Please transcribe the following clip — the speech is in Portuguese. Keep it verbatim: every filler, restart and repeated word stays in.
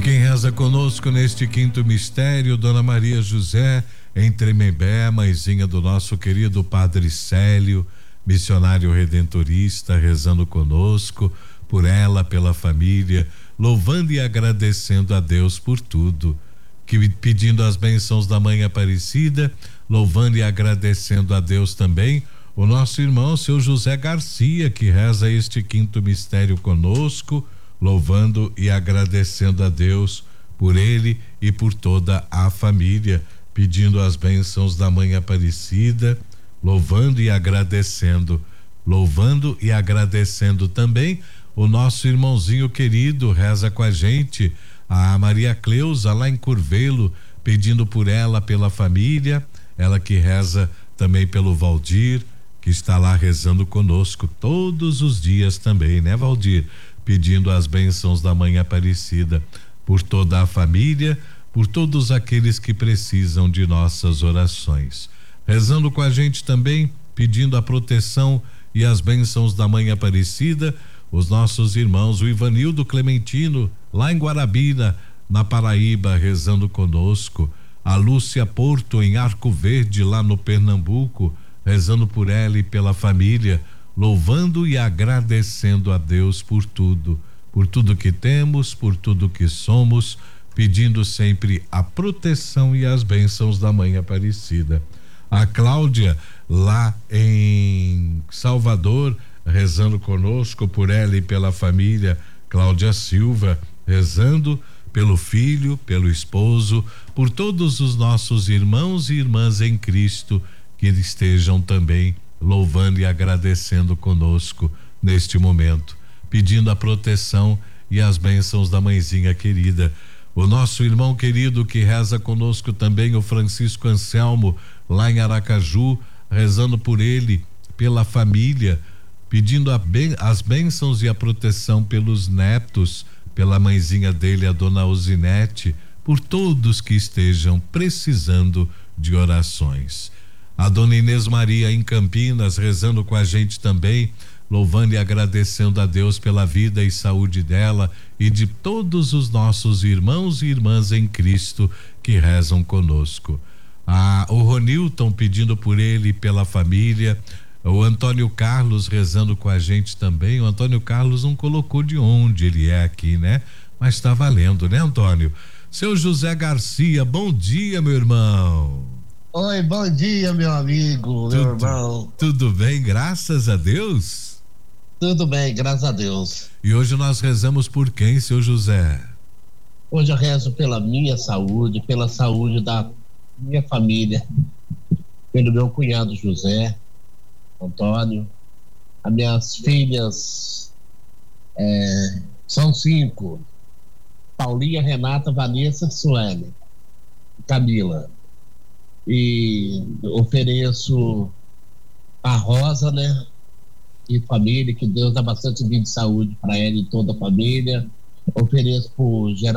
quem reza conosco neste quinto mistério, Dona Maria José, em Tremembé, mãezinha do nosso querido Padre Célio, missionário redentorista, rezando conosco, por ela, pela família, louvando e agradecendo a Deus por tudo, que pedindo as bênçãos da Mãe Aparecida, louvando e agradecendo a Deus também, o nosso irmão, seu José Garcia, que reza este quinto mistério conosco, louvando e agradecendo a Deus por ele e por toda a família, pedindo as bênçãos da Mãe Aparecida, louvando e agradecendo, louvando e agradecendo também o nosso irmãozinho querido, reza com a gente, a Maria Cleusa, lá em Curvelo, pedindo por ela, pela família, ela que reza também pelo Valdir, que está lá rezando conosco todos os dias também, né, Valdir? Pedindo as bênçãos da Mãe Aparecida por toda a família, por todos aqueles que precisam de nossas orações. Rezando com a gente também, pedindo a proteção e as bênçãos da Mãe Aparecida, os nossos irmãos, o Ivanildo Clementino, lá em Guarabira, na Paraíba, rezando conosco, a Lúcia Porto, em Arco Verde, lá no Pernambuco, rezando por ela e pela família, louvando e agradecendo a Deus por tudo, por tudo que temos, por tudo que somos, pedindo sempre a proteção e as bênçãos da Mãe Aparecida. A Cláudia, lá em Salvador, rezando conosco por ela e pela família, Cláudia Silva, rezando pelo filho, pelo esposo, por todos os nossos irmãos e irmãs em Cristo, que estejam também louvando e agradecendo conosco neste momento, pedindo a proteção e as bênçãos da mãezinha querida. O nosso irmão querido que reza conosco também, o Francisco Anselmo, lá em Aracaju, rezando por ele, pela família, pedindo a ben, as bênçãos e a proteção pelos netos, pela mãezinha dele, a dona Uzinete, por todos que estejam precisando de orações. A dona Inês Maria em Campinas, rezando com a gente também, louvando e agradecendo a Deus pela vida e saúde dela e de todos os nossos irmãos e irmãs em Cristo que rezam conosco. Ah, o Ronilton pedindo por ele e pela família, o Antônio Carlos rezando com a gente também. O Antônio Carlos não colocou de onde ele é aqui, né? Mas tá valendo, né, Antônio? Seu José Garcia, bom dia, meu irmão. Oi, bom dia, meu amigo, tudo, meu irmão. Tudo bem, graças a Deus? Tudo bem, graças a Deus. E hoje nós rezamos por quem, seu José? Hoje eu rezo pela minha saúde, pela saúde da minha família, pelo meu cunhado José, Antônio, as minhas filhas, é, são cinco, Paulinha, Renata, Vanessa, Sueli, Camila. E ofereço a Rosa, né? E família, que Deus dá bastante vida e saúde para ela e toda a família. Ofereço por geral